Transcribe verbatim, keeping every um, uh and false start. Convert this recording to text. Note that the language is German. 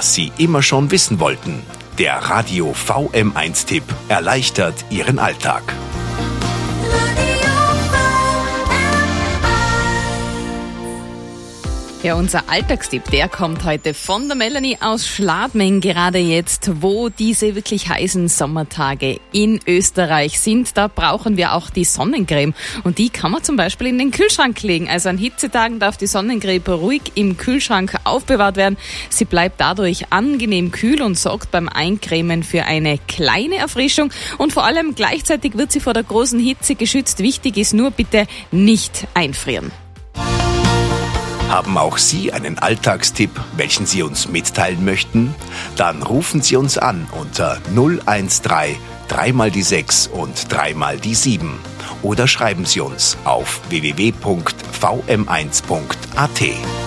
was Sie immer schon wissen wollten. Der Radio V M eins Tipp erleichtert Ihren Alltag. Ja, unser Alltagstipp, der kommt heute von der Melanie aus Schladming, gerade jetzt, wo diese wirklich heißen Sommertage in Österreich sind. Da brauchen wir auch die Sonnencreme und die kann man zum Beispiel in den Kühlschrank legen. Also an Hitzetagen darf die Sonnencreme ruhig im Kühlschrank aufbewahrt werden. Sie bleibt dadurch angenehm kühl und sorgt beim Eincremen für eine kleine Erfrischung und vor allem gleichzeitig wird sie vor der großen Hitze geschützt. Wichtig ist nur bitte nicht einfrieren. Haben auch Sie einen Alltagstipp, welchen Sie uns mitteilen möchten? Dann rufen Sie uns an unter null eins drei, drei mal die sechs und drei mal die sieben. Oder schreiben Sie uns auf w w w punkt v m eins punkt a t.